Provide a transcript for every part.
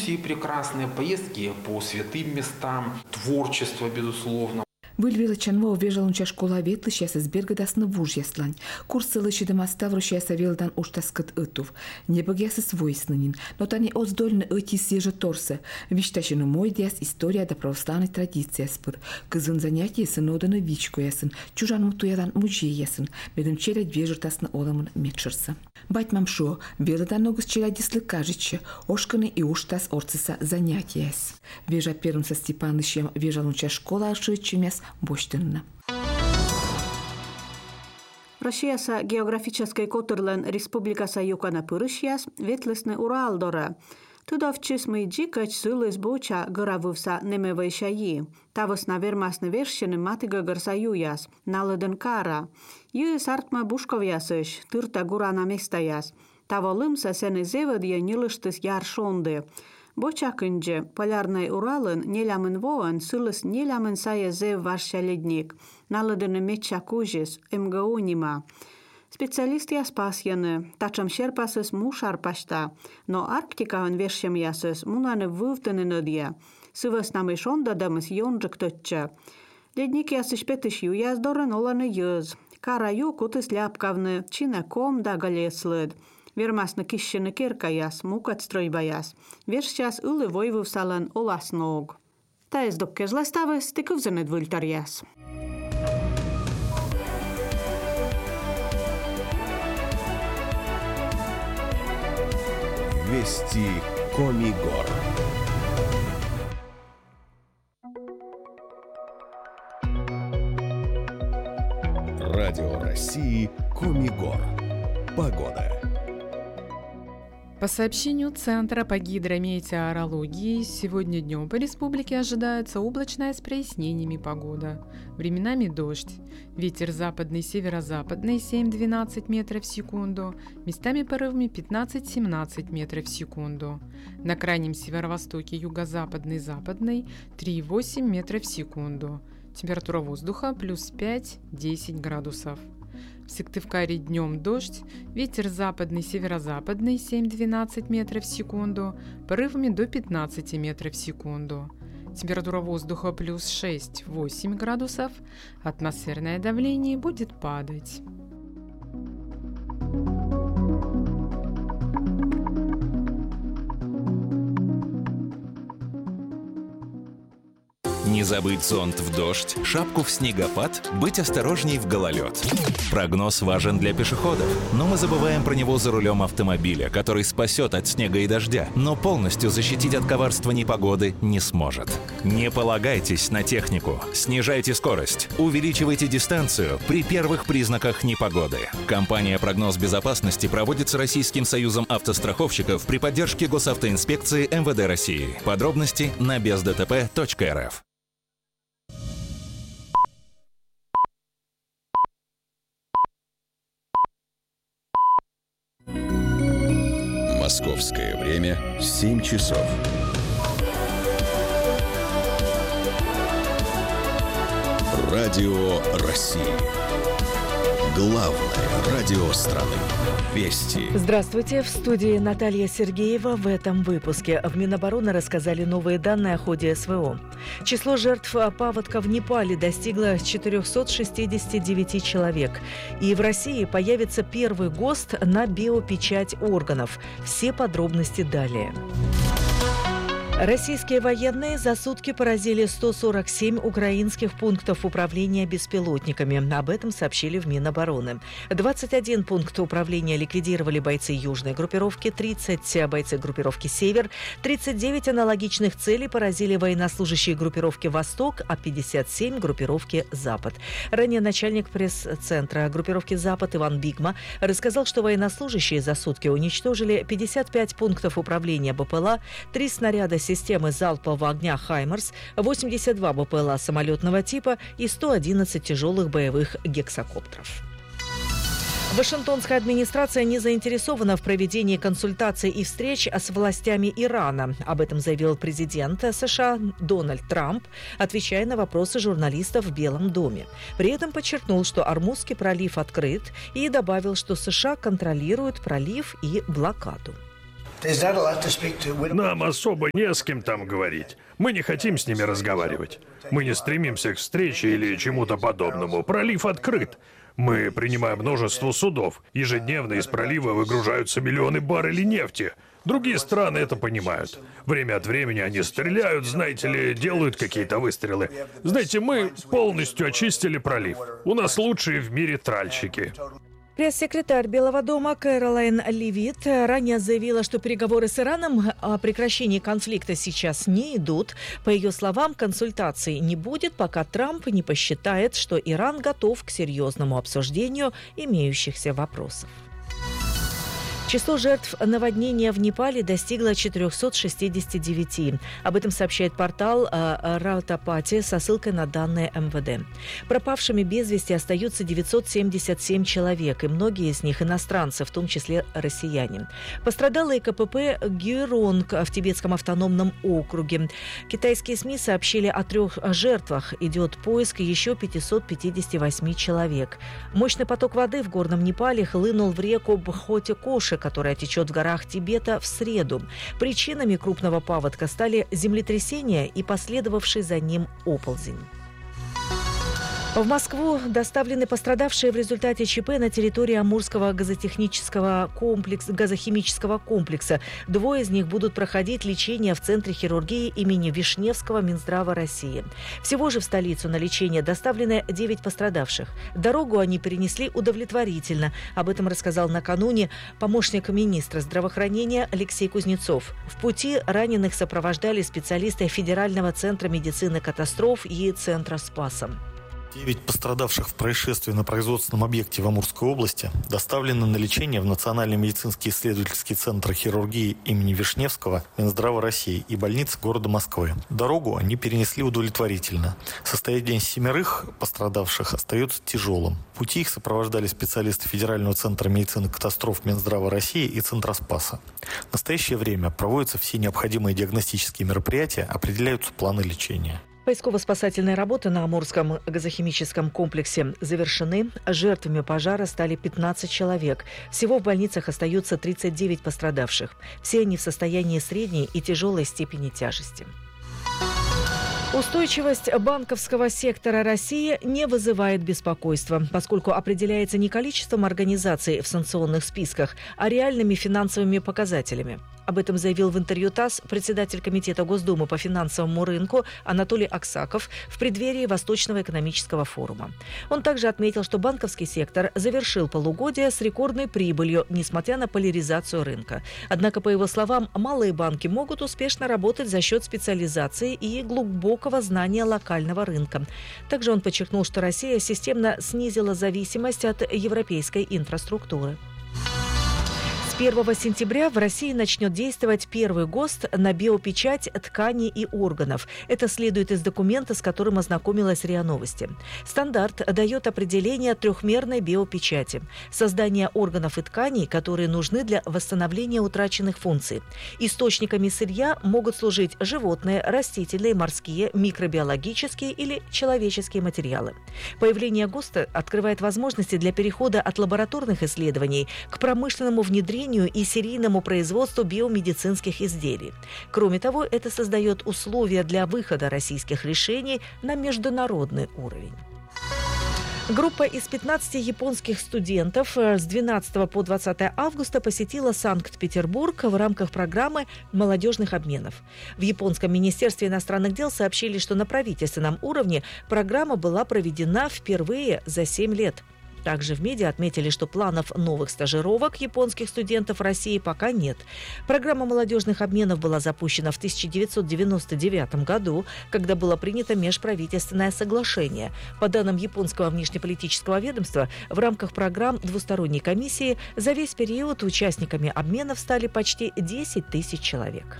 экскурсии прекрасные, поездки по святым местам, творчество, безусловно. Выльвила чанва вежалунча школа ветлы сейчас из Бергадасна вужьяслань. Курсы лыщи дома ставрущая савелдан уштаскат ытов. Не богясы свойственнин, но тани оздольны эти сежа торса. Виштащину мой диас история да православной традиции спыр. Кызын занятия сыноданы вичку ясын, чужану туядан мужей ясын, медом челядь вежертасна оламын мекшерса. Бать мамшо, веладан ногус челядислы кажече, ошканы и уштас орцеса занятияс. Вежа первым со Степанычем вежалунча школа ашичемяс Боштынна. Россияса географической котырлен республикаса юкана пырышьяс ветлесны Уралдора. Тудовчис мыйджи кач сылыс боча гыравывса немевайшаи. Тавыс навермасны вершины матыга гарсаюяс, налыдын кара. Юэс артма бушковясыш, тырта гурана местаяс. Таволымса сены зевадья нилыштыс яршонды. Бочакынже полярный Уралын нелямын воан сылыс нелямын сая зев варша ледник. Налыдыны меча кужис, МГУ нима. Специалист я спасьяны, тачам щерпасыс мушар пашта, но Арктикаын вершем ясыс мунаны вывтыны нöдья. Сывыс намы шондадамыс йонжык тотча. Ледник ясыш петыш юяз дорын оланы йыз. Караю кутыс ляпкавны, чина ком да галеслыд. Вермасны кищыны керкаяс, мукат стройбаяс. Вершчас ылы войвывсалан олас ног. Таэс доккежластавыс тыкывзыны двультаряс. Вести Комигор. Радио России Комигор. Погода. По сообщению Центра по гидрометеорологии, сегодня днем по республике ожидается облачная с прояснениями погода. Временами дождь. Ветер западный, северо-западный 7-12 метров в секунду, местами порывами 15-17 метров в секунду. На крайнем северо-востоке юго-западный, западный 3,8 метров в секунду. Температура воздуха плюс 5-10 градусов. В Сыктывкаре днем дождь, ветер западный, северо-западный 7-12 метров в секунду, порывами до 15 метров в секунду. Температура воздуха плюс 6-8 градусов, атмосферное давление будет падать. Не забыть зонт в дождь, шапку в снегопад, быть осторожней в гололед. Прогноз важен для пешеходов, но мы забываем про него за рулем автомобиля, который спасет от снега и дождя, но полностью защитить от коварства непогоды не сможет. Не полагайтесь на технику, снижайте скорость, увеличивайте дистанцию при первых признаках непогоды. Компания «Прогноз безопасности» проводится Российским союзом автостраховщиков при поддержке Госавтоинспекции МВД России. Подробности на бездтп.рф. Московское время 7 часов. Радио России. Главное радио страны. Вести. Здравствуйте, в студии Наталья Сергеева. В этом выпуске в Минобороны рассказали новые данные о ходе СВО. Число жертв паводка в Непале достигло 469 человек. И в России появится первый ГОСТ на биопечать органов. Все подробности далее. Российские военные за сутки поразили 147 украинских пунктов управления беспилотниками. Об этом сообщили в Минобороны. 21 пункт управления ликвидировали бойцы южной группировки, 30 бойцы группировки «Север», 39 аналогичных целей поразили военнослужащие группировки «Восток», а 57 группировки «Запад». Ранее начальник пресс-центра группировки «Запад» Иван Бигма рассказал, что военнослужащие за сутки уничтожили 55 пунктов управления БПЛА, 3 снаряда системы залпового огня «Хаймарс», 82 БПЛА самолетного типа и 111 тяжелых боевых гексакоптеров. Вашингтонская администрация не заинтересована в проведении консультаций и встреч с властями Ирана. Об этом заявил президент США Дональд Трамп, отвечая на вопросы журналистов в Белом доме. При этом подчеркнул, что Ормузский пролив открыт, и добавил, что США контролируют пролив и блокаду. Нам особо не с кем там говорить. Мы не хотим с ними разговаривать. Мы не стремимся к встрече или чему-то подобному. Пролив открыт. Мы принимаем множество судов. Ежедневно из пролива выгружаются миллионы баррелей нефти. Другие страны это понимают. Время от времени они стреляют, знаете ли, делают какие-то выстрелы. Знаете, мы полностью очистили пролив. У нас лучшие в мире тральщики. Пресс-секретарь Белого дома Кэролайн Левит ранее заявила, что переговоры с Ираном о прекращении конфликта сейчас не идут. По ее словам, консультаций не будет, пока Трамп не посчитает, что Иран готов к серьезному обсуждению имеющихся вопросов. Число жертв наводнения в Непале достигло 469. Об этом сообщает портал Ратапати со ссылкой на данные МВД. Пропавшими без вести остаются 977 человек, и многие из них иностранцы, в том числе россияне. Пострадало и КПП Гюйронг в Тибетском автономном округе. Китайские СМИ сообщили о 3 жертвах. Идет поиск еще 558 человек. Мощный поток воды в горном Непале хлынул в реку Бхоте-Коши, которая течет в горах Тибета, в среду. Причинами крупного паводка стали землетрясение и последовавший за ним оползень. В Москву доставлены пострадавшие в результате ЧП на территории Амурского газохимического комплекса. 2 из них будут проходить лечение в Центре хирургии имени Вишневского Минздрава России. Всего же в столицу на лечение доставлены 9 пострадавших. Дорогу они перенесли удовлетворительно. Об этом рассказал накануне помощник министра здравоохранения Алексей Кузнецов. В пути раненых сопровождали специалисты Федерального центра медицины катастроф и Центра Спаса. 9 пострадавших в происшествии на производственном объекте в Амурской области доставлены на лечение в Национальный медицинский исследовательский центр хирургии имени Вишневского Минздрава России и больницы города Москвы. Дорогу они перенесли удовлетворительно. Состояние 7 пострадавших остается тяжелым. В пути их сопровождали специалисты Федерального центра медицины катастроф Минздрава России и Центра Спаса. В настоящее время проводятся все необходимые диагностические мероприятия, определяются планы лечения. Поисково-спасательные работы на Амурском газохимическом комплексе завершены. Жертвами пожара стали 15 человек. Всего в больницах остаются 39 пострадавших. Все они в состоянии средней и тяжелой степени тяжести. Устойчивость банковского сектора России не вызывает беспокойства, поскольку определяется не количеством организаций в санкционных списках, а реальными финансовыми показателями. Об этом заявил в интервью ТАСС председатель Комитета Госдумы по финансовому рынку Анатолий Аксаков в преддверии Восточного экономического форума. Он также отметил, что банковский сектор завершил полугодие с рекордной прибылью, несмотря на поляризацию рынка. Однако, по его словам, малые банки могут успешно работать за счет специализации и глубокого знания локального рынка. Также он подчеркнул, что Россия системно снизила зависимость от европейской инфраструктуры. С 1 сентября в России начнет действовать первый ГОСТ на биопечать тканей и органов. Это следует из документа, с которым ознакомилась РИА Новости. Стандарт дает определение трехмерной биопечати. Создание органов и тканей, которые нужны для восстановления утраченных функций. Источниками сырья могут служить животные, растительные, морские, микробиологические или человеческие материалы. Появление ГОСТа открывает возможности для перехода от лабораторных исследований к промышленному внедрению и серийному производству биомедицинских изделий. Кроме того, это создает условия для выхода российских решений на международный уровень. Группа из 15 японских студентов с 12 по 20 августа посетила Санкт-Петербург в рамках программы молодежных обменов. В Японском министерстве иностранных дел сообщили, что на правительственном уровне программа была проведена впервые за 7 лет. Также в медиа отметили, что планов новых стажировок японских студентов в России пока нет. Программа молодежных обменов была запущена в 1999 году, когда было принято межправительственное соглашение. По данным японского внешнеполитического ведомства, в рамках программ двусторонней комиссии за весь период участниками обменов стали почти 10 тысяч человек.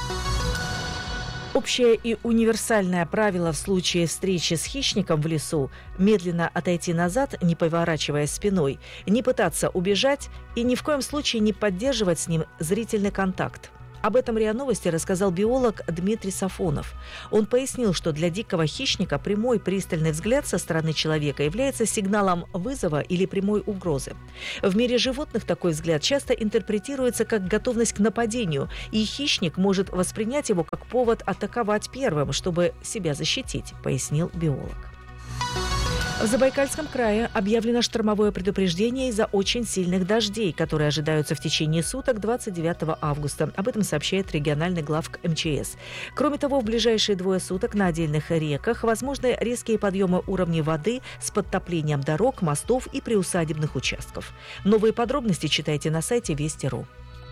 Общее и универсальное правило в случае встречи с хищником в лесу – медленно отойти назад, не поворачивая спиной, не пытаться убежать и ни в коем случае не поддерживать с ним зрительный контакт. Об этом РИА Новости рассказал биолог Дмитрий Сафонов. Он пояснил, что для дикого хищника прямой пристальный взгляд со стороны человека является сигналом вызова или прямой угрозы. В мире животных такой взгляд часто интерпретируется как готовность к нападению, и хищник может воспринять его как повод атаковать первым, чтобы себя защитить, пояснил биолог. В Забайкальском крае объявлено штормовое предупреждение из-за очень сильных дождей, которые ожидаются в течение суток 29 августа. Об этом сообщает региональный главк МЧС. Кроме того, в ближайшие 2 суток на отдельных реках возможны резкие подъемы уровней воды с подтоплением дорог, мостов и приусадебных участков. Новые подробности читайте на сайте Вести.ру.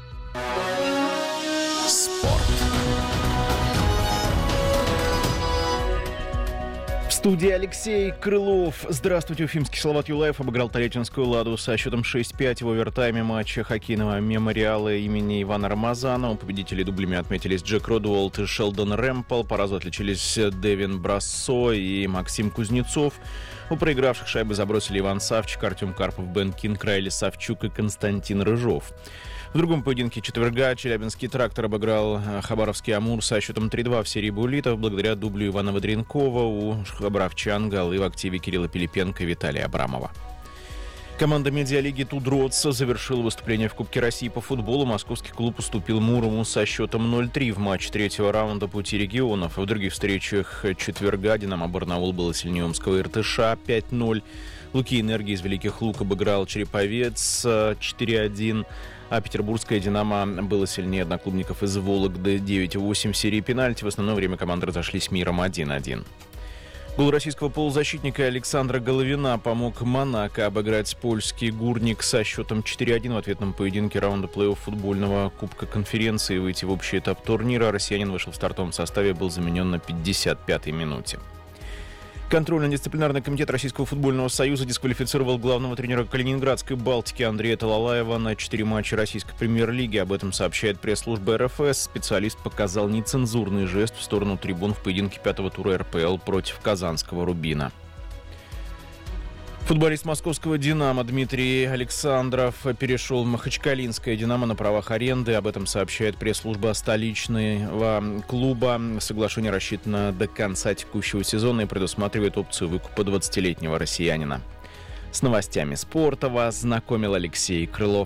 В студии Алексей Крылов. Здравствуйте. Уфимский Салават Юлаев обыграл Тольяттинскую «Ладу» со счетом 6-5 в овертайме матча хоккейного мемориала имени Ивана Рамазанова. Победители дублями отметились Джек Родуолт и Шелдон Рэмпл. По разу отличились Дэвин Брассо и Максим Кузнецов. У проигравших шайбы забросили Иван Савчик, Артем Карпов, Бен Кинг, Райли Савчук и Константин Рыжов. В другом поединке четверга Челябинский «Трактор» обыграл Хабаровский «Амур» со счетом 3-2 в серии буллитов благодаря дублю Ивана Водренкова. У хабаровчан голы в активе Кирилла Пилипенко и Виталия Абрамова. Команда медиалиги «Тудроц» завершила выступление в Кубке России по футболу. Московский клуб уступил Мурому со счетом 0-3 в матче 3-го раунда Пути регионов. В других встречах четверга «Динамо Барнаул» было сильнее Омского РТШ 5-0. Луки Энергии из Великих Лук обыграл Череповец 4-1. А петербургская «Динамо» было сильнее одноклубников из Вологды 9-8 в серии пенальти. В основное время команды разошлись миром 1-1. Гол российского полузащитника Александра Головина помог «Монако» обыграть польский «Гурник» со счетом 4-1 в ответном поединке раунда плей-офф футбольного Кубка конференции. Выйти в общий этап турнира россиянин вышел в стартовом составе, был заменен на 55-й минуте. Контрольно-дисциплинарный комитет Российского футбольного союза дисквалифицировал главного тренера Калининградской «Балтики» Андрея Талалаева на 4 матча российской премьер-лиги. Об этом сообщает пресс-служба РФС. Специалист показал нецензурный жест в сторону трибун в поединке 5-го тура РПЛ против казанского «Рубина». Футболист московского «Динамо» Дмитрий Александров перешел в махачкалинское «Динамо» на правах аренды. Об этом сообщает пресс-служба столичного клуба. Соглашение рассчитано до конца текущего сезона и предусматривает опцию выкупа 20-летнего россиянина. С новостями спорта вас знакомил Алексей Крылов.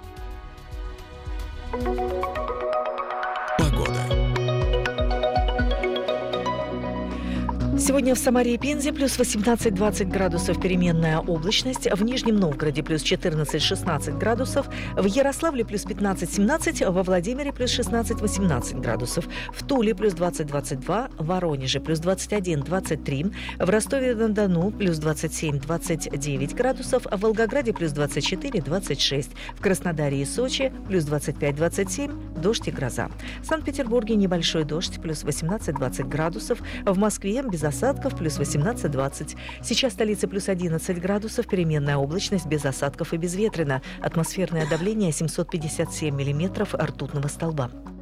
Сегодня в Самаре и Пензе плюс 18-20 градусов переменная облачность, в Нижнем Новгороде плюс 14-16 градусов, в Ярославле плюс 15-17, во Владимире плюс 16-18 градусов, в Туле плюс 20-22, в Воронеже плюс 21-23, в Ростове-на-Дону плюс 27-29 градусов, в Волгограде плюс 24-26, в Краснодаре и Сочи плюс 25-27, дождь и гроза. В Санкт-Петербурге небольшой дождь, плюс 18-20 градусов, в Москве без осадков плюс 18-20. Сейчас в столице плюс 11 градусов, переменная облачность, без осадков и безветренно. Атмосферное давление 757 миллиметров ртутного столба.